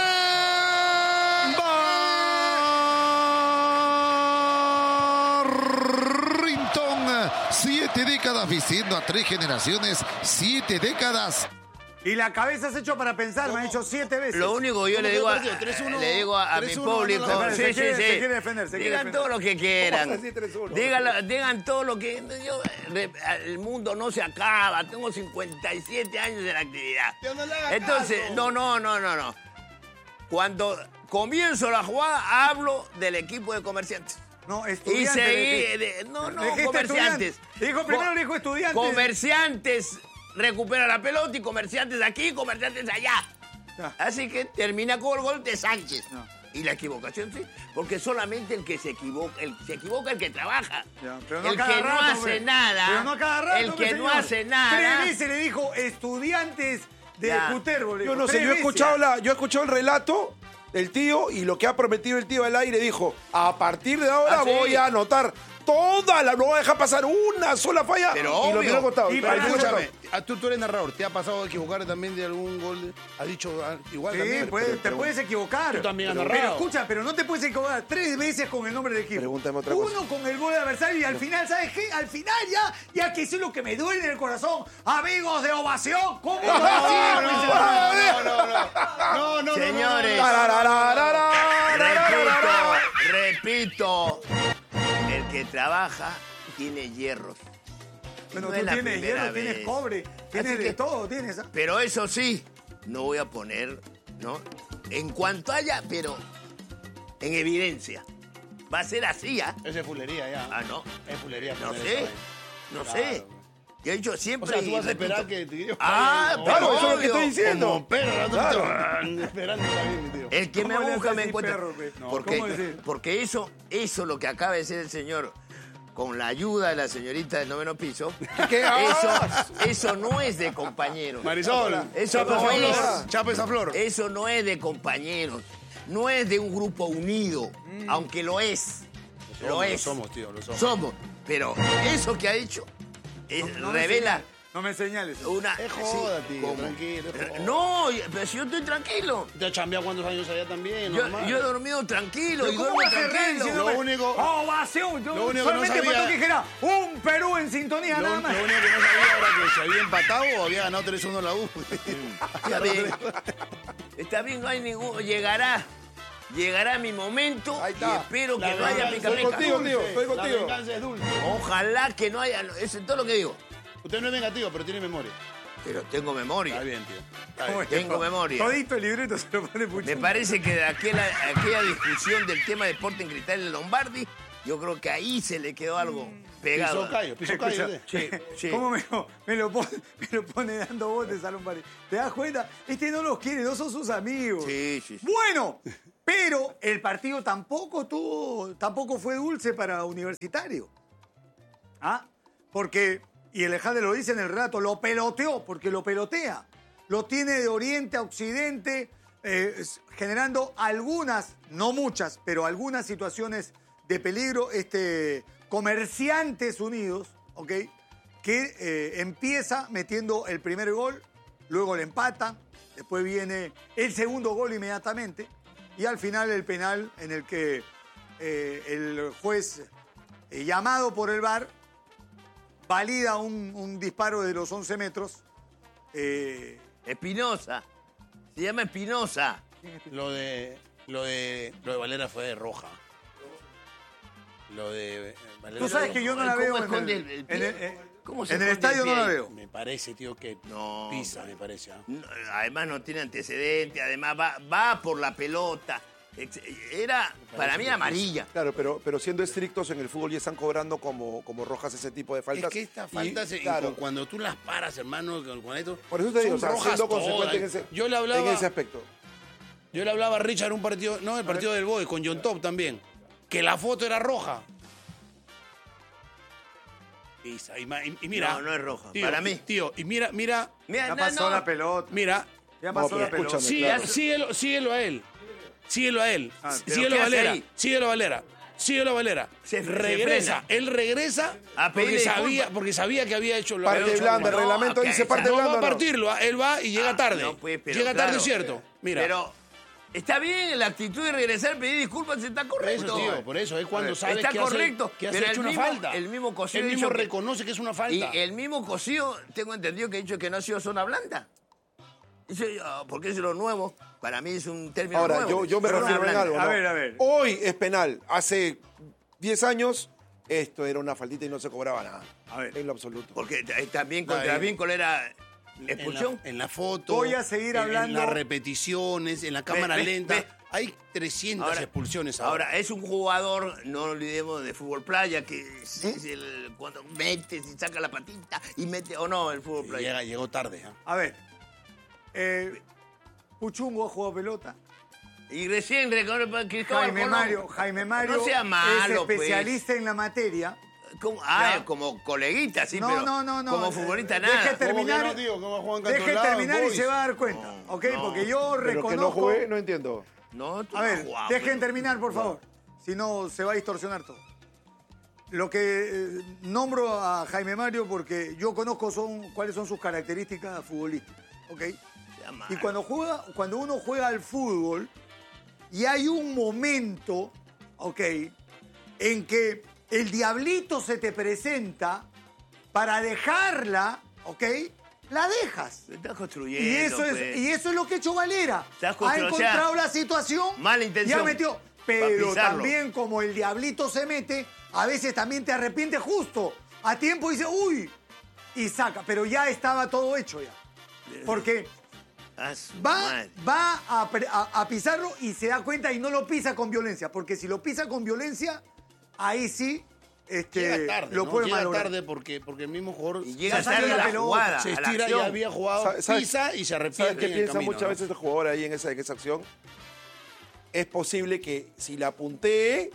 Speaker 6: Barrington, siete décadas vistiendo a tres generaciones, siete décadas.
Speaker 1: Y la cabeza se echó para pensar, me ha dicho siete veces.
Speaker 3: Lo único que yo le
Speaker 4: ¿Cómo
Speaker 3: digo, a,
Speaker 4: quedó partido? tres uno,
Speaker 3: le digo a, a mi
Speaker 4: tres uno,
Speaker 3: público,
Speaker 4: ganó la-
Speaker 3: sí,
Speaker 1: Se
Speaker 3: sí,
Speaker 1: quiere-
Speaker 3: sí.
Speaker 1: se quiere defender, se quiere
Speaker 3: digan
Speaker 1: defender.
Speaker 3: todo lo que quieran.
Speaker 2: ¿Cómo vas a decir tres uno?
Speaker 3: Digan, digan todo lo que... Yo, re- el mundo no se acaba. Tengo cincuenta y siete años de la actividad.
Speaker 4: Yo no le haga
Speaker 3: Entonces,
Speaker 4: caso.
Speaker 3: no, no, no, no, no. Cuando comienzo la jugada, hablo del equipo de Comerciantes.
Speaker 1: No,
Speaker 3: Y
Speaker 1: estudiantes.
Speaker 3: seguí...
Speaker 1: de-
Speaker 3: de- no, no,
Speaker 1: Dijiste
Speaker 3: Comerciantes.
Speaker 1: estudiante. Dijo primero,
Speaker 3: Co-
Speaker 1: dijo estudiantes.
Speaker 3: Comerciantes recupera la pelota y Comerciantes aquí, Comerciantes allá.
Speaker 1: Ya.
Speaker 3: Así que termina con el gol de Sánchez.
Speaker 1: No.
Speaker 3: Y la equivocación sí, porque solamente el que se equivoca, el se equivoca el que trabaja.
Speaker 1: Ya, pero no
Speaker 3: el
Speaker 1: a cada
Speaker 3: que no
Speaker 1: rato,
Speaker 3: hace
Speaker 1: hombre.
Speaker 3: nada.
Speaker 1: Pero no a cada rato,
Speaker 3: el
Speaker 1: hombre,
Speaker 3: que no
Speaker 1: señor.
Speaker 3: hace nada.
Speaker 1: Tres veces le dijo estudiantes de
Speaker 3: Ya.
Speaker 1: Cutervo. le
Speaker 2: Yo
Speaker 1: dijo,
Speaker 2: no sé,
Speaker 1: tres
Speaker 2: yo he
Speaker 1: veces.
Speaker 2: escuchado, la, yo he escuchado el relato del tío y lo que ha prometido el tío al aire dijo, a partir de ahora
Speaker 3: Ah, sí.
Speaker 2: voy a anotar toda la, no voy a dejar pasar una sola falla.
Speaker 3: Pero
Speaker 2: y lo
Speaker 3: obvio.
Speaker 2: tiene acostado.
Speaker 1: Y
Speaker 2: Y
Speaker 1: para-
Speaker 2: lo tiene acostado.
Speaker 4: Escúchame, ah, tú, tú eres narrador. ¿Te ha pasado equivocar también de algún gol? ¿Has dicho ah, igual
Speaker 1: Sí,
Speaker 4: también?
Speaker 1: puedes-
Speaker 4: Pero-
Speaker 1: te
Speaker 4: pero-
Speaker 1: puedes equivocar.
Speaker 4: Tú también has
Speaker 1: pero,
Speaker 4: narrado.
Speaker 1: pero escucha, pero no te puedes equivocar tres veces con el nombre del equipo.
Speaker 2: Pregúntame otra
Speaker 1: Uno
Speaker 2: cosa.
Speaker 1: con el gol del adversario y al final, ¿sabes qué? Al final ya, ya que eso es lo que me duele en el corazón. Amigos de Ovación, ¿cómo
Speaker 4: No,
Speaker 1: lo
Speaker 4: no,
Speaker 1: hacían?
Speaker 4: no, no, no, no. No, no,
Speaker 3: Señores, repito, repito, el que trabaja tiene hierros.
Speaker 1: Bueno,
Speaker 3: No
Speaker 1: tú
Speaker 3: es la
Speaker 1: tienes
Speaker 3: primera
Speaker 1: hierro, tienes
Speaker 3: vez.
Speaker 1: cobre, tienes
Speaker 3: Así
Speaker 1: de
Speaker 3: que-
Speaker 1: todo, tienes.
Speaker 3: Pero eso sí, no voy a poner, ¿no? En cuanto haya, pero en evidencia. Va a ser así, ¿ah?
Speaker 4: Esa es fulería ya.
Speaker 3: Ah, no.
Speaker 4: Es fulería.
Speaker 3: No
Speaker 4: poner
Speaker 3: sé,
Speaker 4: esa vaina.
Speaker 3: no
Speaker 4: Claro.
Speaker 3: sé. Yo he dicho
Speaker 4: O
Speaker 3: siempre.
Speaker 4: sea, tú
Speaker 3: y
Speaker 4: vas a
Speaker 3: repito,
Speaker 4: esperar que Tigrillo
Speaker 3: Ah,
Speaker 4: pague,
Speaker 3: pero
Speaker 2: Claro, eso es lo que
Speaker 3: obvio.
Speaker 2: estoy diciendo.
Speaker 4: Como perro, ¿no?
Speaker 2: Claro.
Speaker 4: Esperando también, mi tío.
Speaker 3: El que me
Speaker 1: ¿Cómo le
Speaker 3: busca
Speaker 1: haces
Speaker 3: me
Speaker 1: así,
Speaker 3: encuentra.
Speaker 1: perro, pe? No,
Speaker 3: porque,
Speaker 1: ¿cómo decir?
Speaker 3: porque eso, eso lo que acaba de decir el señor, con la ayuda de la señorita del noveno piso,
Speaker 2: ¿Qué?
Speaker 3: eso, eso no es de compañeros.
Speaker 4: Marisol,
Speaker 3: Eso
Speaker 4: chapa
Speaker 3: no
Speaker 4: esa
Speaker 3: es.
Speaker 4: flor. Chapa esa flor.
Speaker 3: Eso no es de compañeros. No es de un grupo unido, aunque lo es. Lo
Speaker 4: somos,
Speaker 3: es.
Speaker 4: lo somos, tío, lo somos.
Speaker 3: Somos. Pero eso que ha dicho es-
Speaker 1: No me
Speaker 3: revela
Speaker 1: señales, No me señales.
Speaker 3: una.
Speaker 4: Es joda,
Speaker 3: sí,
Speaker 4: tío,
Speaker 3: ¿cómo?
Speaker 4: tranquilo, es joda.
Speaker 3: No, pero si yo estoy tranquilo.
Speaker 4: ¿Te has chambeado cuántos años allá también?
Speaker 3: Yo,
Speaker 4: normal.
Speaker 3: yo he dormido tranquilo
Speaker 1: Pero
Speaker 3: y
Speaker 1: ¿cómo
Speaker 3: duermo
Speaker 1: va a ser
Speaker 3: tranquilo.
Speaker 1: Renzi?
Speaker 4: Lo único-
Speaker 1: Ovación. Yo
Speaker 4: lo único que no
Speaker 1: solamente
Speaker 4: sabía-
Speaker 1: faltó que dijera un Perú en sintonía,
Speaker 4: Lo,
Speaker 1: nada
Speaker 4: lo
Speaker 1: más.
Speaker 4: único que no sabía era que se había empatado o había ganado tres uno la U.
Speaker 3: Está bien. Está bien, no hay ningún. Llegará. Llegará mi momento
Speaker 2: Ahí
Speaker 3: y
Speaker 2: está.
Speaker 3: espero que
Speaker 4: La
Speaker 3: no haya
Speaker 4: venganza-
Speaker 3: pica
Speaker 2: Estoy
Speaker 3: pica.
Speaker 2: contigo, tío, estoy
Speaker 4: La
Speaker 2: contigo.
Speaker 4: venganza es dulce.
Speaker 3: Ojalá que no haya. Eso es todo lo que digo.
Speaker 4: Usted no es vengativo, pero tiene memoria.
Speaker 3: Pero tengo memoria.
Speaker 4: Está bien, tío. Está
Speaker 1: ¿Cómo
Speaker 4: bien.
Speaker 1: es que
Speaker 3: Tengo
Speaker 1: to-
Speaker 3: memoria.
Speaker 1: Todito el libreto se lo pone
Speaker 3: Me
Speaker 1: Puchín.
Speaker 3: parece que de aquella, aquella discusión del tema de Sporting Cristal en Lombardi, yo creo que ahí se le quedó algo pegado.
Speaker 4: Pisó callo, pisó callo.
Speaker 1: Escucha,
Speaker 4: usted.
Speaker 3: Sí, sí.
Speaker 1: ¿Cómo me lo, me lo pone, me lo pone dando botes a Lombardi? ¿Te das cuenta? Este no los quiere, no son sus amigos.
Speaker 3: Sí, sí, sí.
Speaker 1: Bueno, pero el partido tampoco tuvo, tampoco fue dulce para Universitario. ¿Ah? Porque y Alejandro lo dice en el relato, lo peloteó, porque lo pelotea. Lo tiene de oriente a occidente, eh, generando algunas, no muchas, pero algunas situaciones de peligro. Este Comerciantes Unidos, ¿ok? Que eh, empieza metiendo el primer gol, luego le empata, después viene el segundo gol inmediatamente, y al final el penal en el que eh, el juez, eh, llamado por el V A R, valida un, un disparo de los once metros. Eh,
Speaker 3: Espinosa. Se llama Espinosa.
Speaker 4: Lo de, lo de, lo de Valera fue de roja. Lo de eh, Valera.
Speaker 1: Tú sabes que yo no la
Speaker 3: ¿Cómo
Speaker 1: veo en
Speaker 3: esconde
Speaker 1: el,
Speaker 3: el- el
Speaker 1: en
Speaker 3: pie?
Speaker 1: el- eh,
Speaker 3: ¿Cómo se
Speaker 1: en el
Speaker 3: esconde el
Speaker 1: estadio
Speaker 3: pie
Speaker 1: no la
Speaker 3: ahí?
Speaker 1: veo.
Speaker 4: Me parece, tío, que
Speaker 3: No,
Speaker 4: pisa,
Speaker 3: pues.
Speaker 4: me parece. ¿ah?
Speaker 3: No, además no tiene antecedente, además va, va por la pelota. Ex- Era, para mí, amarilla.
Speaker 2: Claro, pero, pero siendo estrictos en el fútbol ya están cobrando como, como rojas ese tipo de faltas.
Speaker 4: Es que estas
Speaker 2: Y,
Speaker 4: faltas, eh,
Speaker 2: claro,
Speaker 4: cu- cuando tú las paras, hermano, con, con esto,
Speaker 2: por eso te digo, o
Speaker 4: son
Speaker 2: sea,
Speaker 4: rojas
Speaker 2: siendo
Speaker 4: todas.
Speaker 2: consecuente en ese,
Speaker 4: Yo le hablaba,
Speaker 2: en ese aspecto.
Speaker 4: yo le hablaba a Richard un partido, no, el partido del Boy, con John Top también, que la foto era roja. Pisa, y, ma- y- y mira.
Speaker 3: No, no es roja,
Speaker 4: tío,
Speaker 3: para mí.
Speaker 4: Tío, y mira, mira,
Speaker 3: Mira,
Speaker 1: Ya
Speaker 3: no,
Speaker 1: pasó
Speaker 3: no.
Speaker 1: la pelota.
Speaker 4: mira,
Speaker 1: Ya
Speaker 2: No,
Speaker 1: pasó
Speaker 2: pero
Speaker 1: la pelota.
Speaker 2: escúchame,
Speaker 4: Sigue-
Speaker 2: claro.
Speaker 4: síguelo, síguelo a él. Síguelo a él.
Speaker 1: Ah,
Speaker 3: pero
Speaker 4: síguelo
Speaker 3: ¿qué
Speaker 4: a
Speaker 3: hace
Speaker 4: Valera.
Speaker 3: ahí?
Speaker 4: Síguelo a Valera. Síguelo a Valera.
Speaker 3: Se- se
Speaker 4: regresa.
Speaker 3: frena.
Speaker 4: Él regresa
Speaker 3: A
Speaker 4: porque
Speaker 3: pedirle
Speaker 4: sabía,
Speaker 3: disculpas.
Speaker 4: porque sabía que había hecho lo
Speaker 2: Parte
Speaker 4: había hecho
Speaker 2: blanda, el
Speaker 4: mal.
Speaker 3: No,
Speaker 2: reglamento
Speaker 3: ok,
Speaker 2: dice parte
Speaker 3: esa-
Speaker 4: No
Speaker 2: blanda.
Speaker 4: va a
Speaker 2: ¿o no?
Speaker 4: partirlo. ¿ah? Él va y llega
Speaker 3: Ah,
Speaker 4: tarde.
Speaker 3: no, pues, pero
Speaker 4: llega tarde,
Speaker 3: claro.
Speaker 4: cierto. Mira.
Speaker 3: Pero está bien la actitud de regresar, pedir disculpas, está
Speaker 4: por
Speaker 3: correcto.
Speaker 4: eso, tío, por eso es cuando sabes
Speaker 3: Está
Speaker 4: que
Speaker 3: correcto,
Speaker 4: hace, que has
Speaker 3: pero
Speaker 4: hecho
Speaker 3: el
Speaker 4: una
Speaker 3: mismo-
Speaker 4: falta.
Speaker 3: el mismo Cosío
Speaker 4: Él
Speaker 3: ha
Speaker 4: mismo
Speaker 3: dicho que-
Speaker 4: reconoce que es una
Speaker 3: Y
Speaker 4: falta.
Speaker 3: el mismo Cosío, tengo entendido que ha dicho que no ha sido zona blanda. Dice, ah, porque es lo nuevo. Para mí es un término
Speaker 2: Ahora,
Speaker 3: nuevo.
Speaker 2: yo, yo me
Speaker 3: Zona
Speaker 2: refiero en
Speaker 3: blanda.
Speaker 2: algo.
Speaker 1: A
Speaker 2: ¿no?
Speaker 1: ver, a ver.
Speaker 2: Hoy es penal. Hace diez años, esto era una faltita y no se cobraba nada.
Speaker 1: A ver.
Speaker 2: En lo absoluto.
Speaker 3: Porque t- también contra
Speaker 4: Ahí.
Speaker 3: Víncula era
Speaker 4: En
Speaker 3: expulsión.
Speaker 4: la, en la foto.
Speaker 1: Voy a seguir
Speaker 4: en-
Speaker 1: hablando.
Speaker 4: En las repeticiones, en la cámara
Speaker 3: ve,
Speaker 4: lenta.
Speaker 3: ve.
Speaker 4: Hay trescientas
Speaker 3: Ahora-
Speaker 4: expulsiones ahora.
Speaker 3: Ahora, es un jugador, no lo olvidemos, de fútbol playa, que es, es el, cuando mete, y saca la patita y mete, o no, el fútbol playa.
Speaker 4: Llega, llegó tarde. ¿ah?
Speaker 1: A ver. Eh, Puchungo ha jugado pelota.
Speaker 3: Y recién reconoce que
Speaker 1: Jaime
Speaker 3: Colón-
Speaker 1: Mario, Jaime Mario
Speaker 3: No sea malo,
Speaker 1: es especialista en la materia.
Speaker 3: pues. Como, ah,
Speaker 1: Ya.
Speaker 3: como coleguita, sí,
Speaker 1: No,
Speaker 3: pero
Speaker 1: no, no, no.
Speaker 3: como futbolista
Speaker 1: Eh,
Speaker 3: nada.
Speaker 1: deje
Speaker 4: ¿Cómo que
Speaker 1: terminar,
Speaker 4: no, tío? ¿Cómo juegan
Speaker 1: deje
Speaker 4: controlados,
Speaker 1: terminar y
Speaker 4: boys?
Speaker 1: se va a dar cuenta, ¿ok?
Speaker 3: no.
Speaker 1: Porque yo
Speaker 2: Pero que no
Speaker 1: reconozco...
Speaker 2: jugué, no entiendo.
Speaker 3: No, tú
Speaker 1: A
Speaker 3: no
Speaker 1: ver,
Speaker 3: jugabas,
Speaker 1: dejen
Speaker 3: pues.
Speaker 1: terminar, por favor. Si no, se va a distorsionar todo. Lo que eh, nombro a Jaime Mario porque yo conozco son, cuáles son sus características futbolísticas, ¿ok?
Speaker 3: Sea mal.
Speaker 1: Y cuando, juega, cuando uno juega al fútbol y hay un momento, ¿ok? En que el diablito se te presenta para dejarla, ¿ok? La dejas.
Speaker 3: Lo estás construyendo,
Speaker 1: Y eso, es,
Speaker 3: pues.
Speaker 1: y eso es lo que ha hecho Valera.
Speaker 3: Estás
Speaker 1: Ha
Speaker 3: constru- o sea,
Speaker 1: encontrado la situación
Speaker 3: mala intención
Speaker 1: y ha metido.
Speaker 3: para
Speaker 1: Pero
Speaker 3: pisarlo.
Speaker 1: también como el diablito se mete, a veces también te arrepientes justo. A tiempo dice, uy, y saca. Pero ya estaba todo hecho ya. Porque
Speaker 3: Ah, su
Speaker 1: va,
Speaker 3: madre.
Speaker 1: va a, pre- a- a pisarlo y se da cuenta y no lo pisa con violencia. Porque si lo pisa con violencia, ahí sí este,
Speaker 4: Llega tarde,
Speaker 1: lo
Speaker 4: ¿no?
Speaker 1: puede
Speaker 4: Llega
Speaker 1: malograr.
Speaker 4: tarde porque, porque el mismo jugador
Speaker 3: Y llega
Speaker 1: Ya salió
Speaker 3: tarde
Speaker 1: la
Speaker 3: la
Speaker 1: pelota,
Speaker 3: jugada,
Speaker 4: se
Speaker 3: a la
Speaker 4: estira y
Speaker 3: acción.
Speaker 4: había jugado,
Speaker 2: ¿Sabes- sabes-
Speaker 4: pisa y se
Speaker 2: ¿Sabes
Speaker 4: arrepiente
Speaker 2: qué
Speaker 4: en el
Speaker 2: piensa
Speaker 4: camino,
Speaker 2: muchas
Speaker 4: ¿no?
Speaker 2: veces el jugador ahí en esa, en esa acción? Es posible que si la puntee,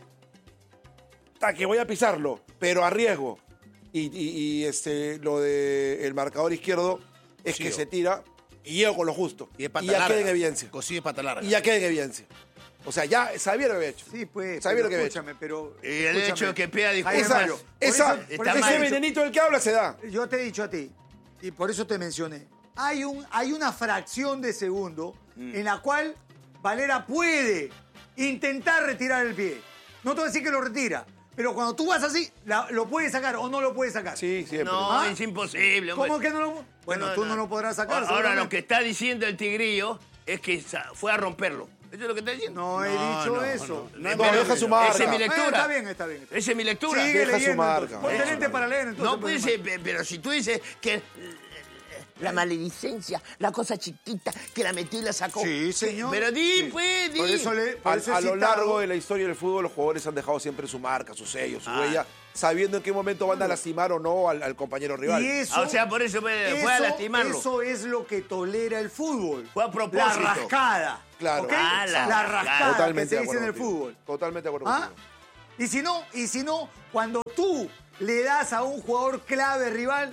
Speaker 2: ta, que voy a pisarlo, pero a riesgo. Y, y- y, este, lo del marcador izquierdo es
Speaker 4: Sí,
Speaker 2: que
Speaker 4: o-
Speaker 2: se tira y llego con lo justo.
Speaker 4: Y es pata
Speaker 2: ya
Speaker 4: larga.
Speaker 2: queda en evidencia.
Speaker 4: Cosí de pata larga.
Speaker 2: Y ya queda en evidencia. O sea, ya sabía lo que había hecho.
Speaker 1: Sí, pues.
Speaker 2: Sabía
Speaker 1: pero
Speaker 2: lo que había hecho.
Speaker 1: escúchame, pero.
Speaker 3: Y el
Speaker 1: escúchame.
Speaker 3: hecho de que pida
Speaker 1: Jaime
Speaker 3: disculpas.
Speaker 2: Esa,
Speaker 1: Mario, por
Speaker 2: esa,
Speaker 1: eso-
Speaker 3: por
Speaker 1: por
Speaker 3: eso
Speaker 2: ese
Speaker 3: he dicho-
Speaker 2: venenito del que habla se da.
Speaker 1: Yo te he dicho a ti, y por eso te mencioné, hay, un, hay una fracción de segundo
Speaker 2: Mm.
Speaker 1: en la cual Valera puede intentar retirar el pie. No te voy a decir que lo retira, pero cuando tú vas así, la- lo puedes sacar o no lo puedes sacar.
Speaker 2: Sí, siempre.
Speaker 3: No,
Speaker 1: ¿Ah?
Speaker 3: es imposible. hombre.
Speaker 1: ¿Cómo que no lo Bueno, tú no lo podrás sacar.
Speaker 3: Ahora, ahora lo
Speaker 1: seguramente.
Speaker 3: que está diciendo el tigrillo es que sa- fue a romperlo. ¿Eso es lo que está diciendo?
Speaker 1: No he
Speaker 4: No,
Speaker 1: dicho
Speaker 4: no,
Speaker 1: eso.
Speaker 4: no, no,
Speaker 2: No, deja su marca.
Speaker 3: Esa es mi
Speaker 1: Eh,
Speaker 3: lectura.
Speaker 1: está bien, está bien. está bien.
Speaker 3: Esa es mi lectura.
Speaker 1: Sigue
Speaker 2: Deja su
Speaker 1: leyendo,
Speaker 2: marca.
Speaker 1: entonces. Ponte
Speaker 2: Deja su
Speaker 1: lente para leer, entonces.
Speaker 3: No puede
Speaker 1: pues,
Speaker 3: ser, pe- pero si tú dices que la maledicencia, la cosa chiquita, que la metió y la sacó.
Speaker 1: Sí, señor.
Speaker 3: Pero di,
Speaker 1: Sí.
Speaker 3: pues, di.
Speaker 1: Por eso le, por
Speaker 2: A,
Speaker 1: eso he
Speaker 2: a lo
Speaker 1: citado-
Speaker 2: largo de la historia del fútbol, los jugadores han dejado siempre su marca, su sello, su
Speaker 3: Ah.
Speaker 2: huella, sabiendo en qué momento van a lastimar o no al, al compañero rival.
Speaker 1: Y eso,
Speaker 3: Ah, o sea, por eso fue, fue a
Speaker 1: eso-
Speaker 3: lastimarlo.
Speaker 1: Eso es lo que tolera el fútbol.
Speaker 3: Fue a propósito.
Speaker 1: La rascada.
Speaker 2: Claro.
Speaker 1: ¿ok?
Speaker 3: Ah, la
Speaker 1: la
Speaker 3: rascada.
Speaker 1: rascada
Speaker 2: Totalmente
Speaker 1: que se
Speaker 2: de
Speaker 1: dice en
Speaker 2: acuerdo
Speaker 1: el
Speaker 2: contigo.
Speaker 1: fútbol.
Speaker 2: Totalmente de acuerdo
Speaker 1: ¿Ah?
Speaker 2: contigo.
Speaker 1: Y si no, y si no, cuando tú le das a un jugador clave rival,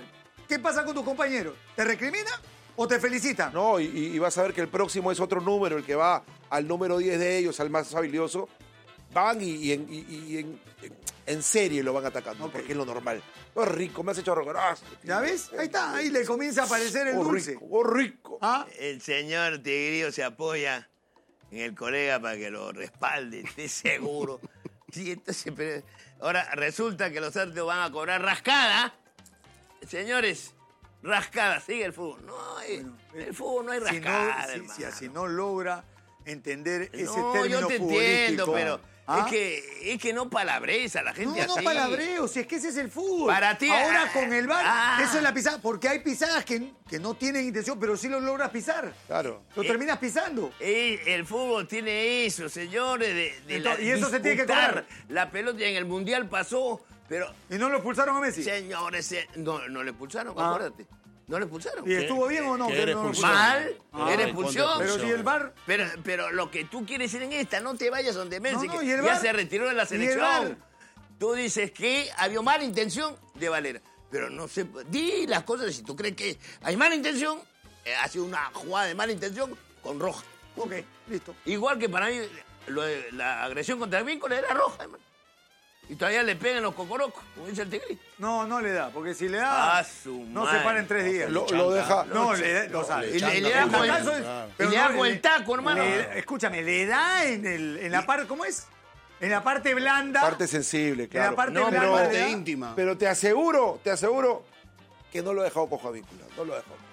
Speaker 1: ¿qué pasa con tus compañeros? ¿Te recriminan o te felicitan?
Speaker 2: No, y, y vas a ver que el próximo es otro número, el que va al número diez de ellos, al más habilidoso. Van y, y, en, y, y en, en serie lo van atacando,
Speaker 1: Ok.
Speaker 2: porque es lo normal. Oh, rico, me has hecho rogar.
Speaker 1: ¿Ya ves? Ahí está, ahí le comienza a aparecer el
Speaker 2: Oh,
Speaker 1: dulce.
Speaker 2: rico, oh, rico.
Speaker 1: ¿Ah?
Speaker 3: El señor Tigrillo se apoya en el colega para que lo respalde, esté seguro. Sí, entonces, pero ahora resulta que los árbitros van a cobrar rascada. Señores, rascada, sigue el fútbol. No, eh,
Speaker 1: Bueno,
Speaker 3: el fútbol no hay
Speaker 1: Si no,
Speaker 3: rascada,
Speaker 1: si,
Speaker 3: hermano.
Speaker 1: si así no logra entender ese
Speaker 3: No,
Speaker 1: término
Speaker 3: yo te entiendo,
Speaker 1: futbolístico.
Speaker 3: pero
Speaker 1: ¿Ah?
Speaker 3: es que, es que no palabres a la
Speaker 1: No,
Speaker 3: gente
Speaker 1: no
Speaker 3: así.
Speaker 1: palabreo, si es que ese es el fútbol.
Speaker 3: Para ti,
Speaker 1: Ahora
Speaker 3: ah,
Speaker 1: con el V A R,
Speaker 3: ah.
Speaker 1: eso es la pisada. Porque hay pisadas que, que no tienen intención, pero sí lo logras pisar.
Speaker 2: Claro.
Speaker 1: Lo
Speaker 3: Eh,
Speaker 1: terminas pisando.
Speaker 3: Eh, el fútbol tiene eso, señores, de, de la-
Speaker 1: Entonces, y eso se tiene que
Speaker 3: disputar.
Speaker 1: cobrar.
Speaker 3: La pelota en el Mundial pasó, pero,
Speaker 1: ¿Y no lo expulsaron a Messi?
Speaker 3: señores, eh, no, no le expulsaron,
Speaker 1: Ah.
Speaker 3: acuérdate. No le expulsaron.
Speaker 1: ¿Y estuvo bien o no?
Speaker 4: que
Speaker 1: Que
Speaker 4: era
Speaker 1: no lo
Speaker 4: expulsión.
Speaker 1: expulsaron.
Speaker 3: Mal,
Speaker 1: Ah,
Speaker 3: era
Speaker 4: en
Speaker 3: expulsión.
Speaker 4: contra de
Speaker 1: Pero si el V A R...
Speaker 3: Pero, pero lo que tú quieres ir en esta, no te vayas donde Messi,
Speaker 1: No, no,
Speaker 3: que
Speaker 1: ¿y el
Speaker 3: ya
Speaker 1: V A R?
Speaker 3: se retiró de la
Speaker 1: ¿Y el
Speaker 3: selección.
Speaker 1: V A R?
Speaker 3: Tú dices que había mala intención de Valera. Pero no sé, di las cosas. Si tú crees que hay mala intención, eh, ha sido una jugada de mala intención con roja.
Speaker 1: Ok, listo.
Speaker 3: Igual que para mí, lo de la agresión contra el vínculo era roja, hermano. Y todavía le pegan los cocorocos, como dice el Tigre.
Speaker 1: No, no le da, porque si le da,
Speaker 3: Ah, su
Speaker 1: no
Speaker 3: madre.
Speaker 1: se para en tres días.
Speaker 2: Lo, lo deja.
Speaker 1: No, le da, lo sabe.
Speaker 3: Y le, y le
Speaker 4: chanta,
Speaker 3: da
Speaker 4: pero
Speaker 3: con el,
Speaker 1: acaso es-
Speaker 4: claro.
Speaker 3: y
Speaker 1: pero
Speaker 3: le
Speaker 1: no,
Speaker 3: da con
Speaker 1: le-
Speaker 3: el taco, hermano.
Speaker 1: le- escúchame, le da en, el, en la parte, ¿cómo es? En la parte blanda.
Speaker 2: Parte sensible, claro.
Speaker 1: En la parte
Speaker 3: No,
Speaker 1: blanda.
Speaker 3: pero-
Speaker 1: le
Speaker 4: Parte
Speaker 1: da.
Speaker 4: íntima.
Speaker 2: Pero te aseguro, te aseguro que no lo he dejado cojo a vínculo. No lo he dejado.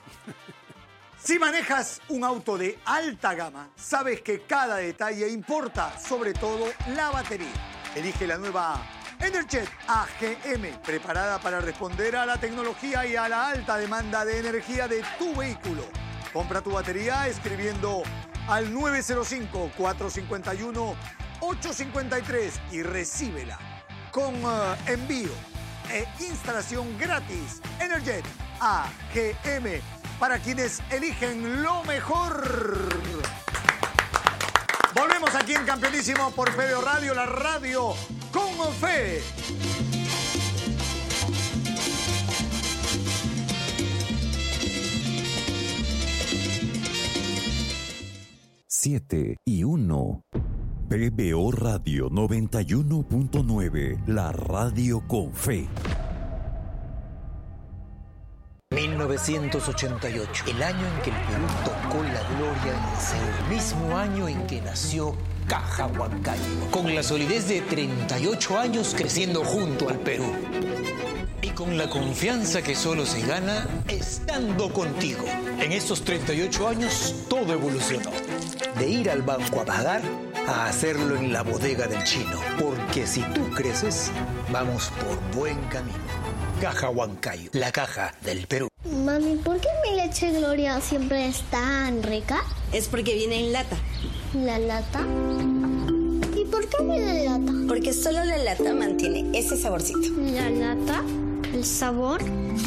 Speaker 1: Si manejas un auto de alta gama, sabes que cada detalle importa, sobre todo la batería. Elige la nueva Energet A G M, preparada para responder a la tecnología y a la alta demanda de energía de tu vehículo. Compra tu batería escribiendo al nueve cero cinco, cuatro cinco uno, ocho cinco tres y recíbela con eh, envío e instalación gratis. Energet A G M, para quienes eligen lo mejor. Volvemos aquí en Campeonísimo por P B O Radio, la radio con fe.
Speaker 7: siete y uno. P B O Radio noventa y uno punto nueve, la radio con fe.
Speaker 8: mil novecientos ochenta y ocho, el año en que el Perú tocó la gloria en el cielo, el mismo año en que nació Caja Huancayo, con la solidez de treinta y ocho años creciendo junto al Perú. Y con la confianza que solo se gana estando contigo. En estos treinta y ocho años todo evolucionó. De ir al banco a pagar a hacerlo en la bodega del chino. Porque si tú creces, vamos por buen camino. Caja Huancayo, la caja del Perú.
Speaker 9: Mami, ¿por qué mi leche Gloria siempre es tan rica?
Speaker 10: Es porque viene en lata.
Speaker 9: ¿La lata? ¿Y por qué viene en lata?
Speaker 10: Porque solo la lata mantiene ese saborcito.
Speaker 9: ¿La lata? ¿El sabor?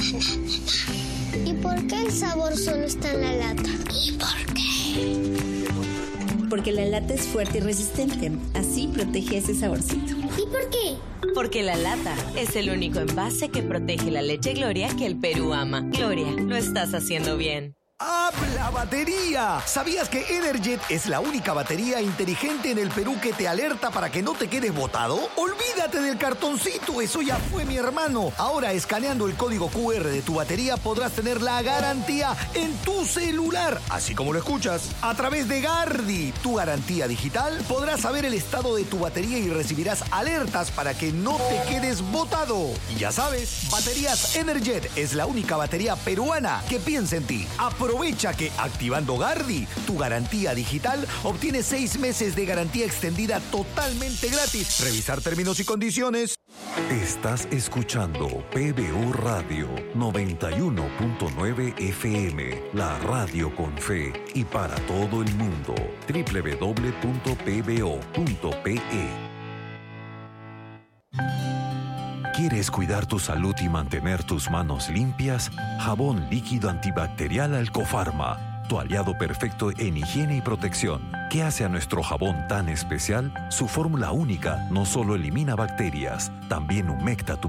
Speaker 9: ¿Y por qué el sabor solo está en la lata? ¿Y por qué?
Speaker 10: Porque la lata es fuerte y resistente. Así protege ese saborcito.
Speaker 9: ¿Y por qué?
Speaker 11: Porque la lata es el único envase que protege la leche Gloria que el Perú ama. Gloria, lo estás haciendo bien.
Speaker 12: ¡Habla batería! ¿Sabías que Energet es la única batería inteligente en el Perú que te alerta para que no te quedes botado? Olvídate del cartoncito, eso ya fue, mi hermano. Ahora, escaneando el código Q R de tu batería, podrás tener la garantía en tu celular, así como lo escuchas. A través de Gardi, tu garantía digital, podrás saber el estado de tu batería y recibirás alertas para que no te quedes botado. Y ya sabes, Baterías Energet es la única batería peruana que piensa en ti. Aprovecha que activando Gardi, tu garantía digital, obtienes seis meses de garantía extendida totalmente gratis. Revisar términos y condiciones.
Speaker 7: Estás escuchando P B O Radio noventa y uno punto nueve F M, la radio con fe y para todo el mundo. doble u doble u doble u punto p b o punto p e. ¿Quieres cuidar tu salud y mantener tus manos limpias? Jabón líquido antibacterial Alcofarma, tu aliado perfecto en higiene y protección. ¿Qué hace a nuestro jabón tan especial? Su fórmula única no solo elimina bacterias, también humecta tu